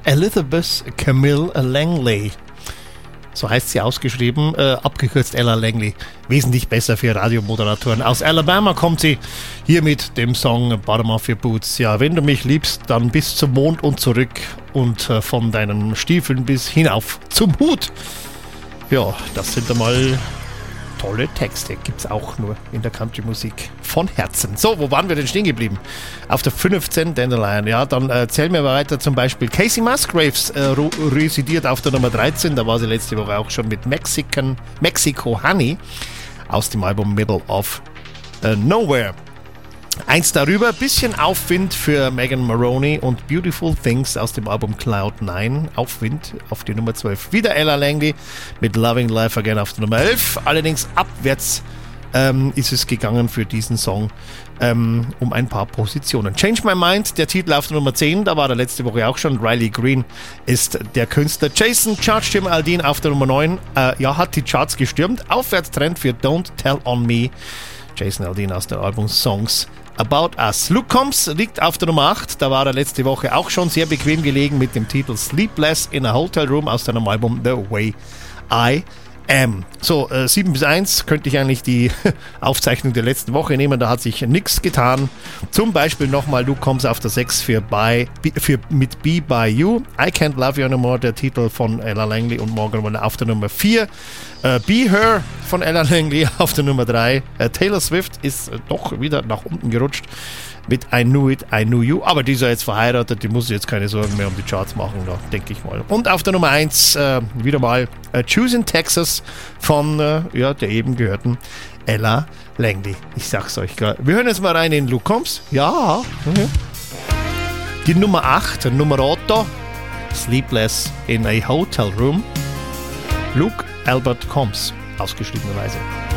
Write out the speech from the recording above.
Elizabeth Camille Langley. So heißt sie ausgeschrieben, abgekürzt Ella Langley. Wesentlich besser für Radiomoderatoren. Aus Alabama kommt sie hier mit dem Song Bottom of Your Boots. Ja, wenn du mich liebst, dann bis zum Mond und zurück und von deinen Stiefeln bis hinauf zum Hut. Ja, das sind einmal tolle Texte. Gibt's auch nur in der Country-Musik von Herzen. So, wo waren wir denn stehen geblieben? Auf der 15 Dandelion. Ja, dann erzähl mir weiter zum Beispiel. Casey Musgraves residiert auf der Nummer 13. Da war sie letzte Woche auch schon mit Mexico Honey aus dem Album Middle of Nowhere. Eins darüber, bisschen Aufwind für Megan Maroney und Beautiful Things aus dem Album Cloud9. Aufwind auf die Nummer 12. Wieder Ella Langley mit Loving Life Again auf der Nummer 11. Allerdings abwärts ist es gegangen für diesen Song um ein paar Positionen. Change My Mind, der Titel auf der Nummer 10, da war der letzte Woche auch schon. Riley Green ist der Künstler. Jason Jim Aldean auf der Nummer 9, hat die Charts gestürmt. Aufwärtstrend für Don't Tell On Me. Jason Aldean aus dem Album Songs About Us. Luke Combs liegt auf der Nummer 8. Da war er letzte Woche auch schon sehr bequem gelegen mit dem Titel Sleepless in a Hotel Room aus seinem Album The Way I Am. So, 7 bis 1 könnte ich eigentlich die Aufzeichnung der letzten Woche nehmen. Da hat sich nichts getan. Zum Beispiel nochmal Luke Combs auf der 6 mit Be By You. I Can't Love You Anymore, der Titel von Ella Langley und Morgan auf der Nummer 4. Be Her von Ella Langley auf der Nummer 3. Taylor Swift ist doch wieder nach unten gerutscht mit I Knew It, I Knew You. Aber die ist ja jetzt verheiratet, die muss jetzt keine Sorgen mehr um die Charts machen, da denke ich mal. Und auf der Nummer 1 wieder mal Choosing Texas von der eben gehörten Ella Langley. Ich sag's euch klar. Wir hören jetzt mal rein in Luke Combs. Ja. Okay. Die Nummer 8, Nummer 8, Sleepless in a Hotel Room. Luke Albert Combs, ausgeschriebenerweise.